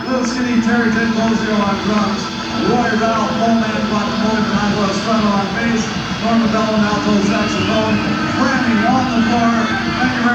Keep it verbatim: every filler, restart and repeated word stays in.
Little Skinny Terry Ted Bozio on drums, Roy Ralph, Coleman, guacamole, Fernando Estrada on bass, Norma Bello on alto saxophone, Franny on the floor. Thank you.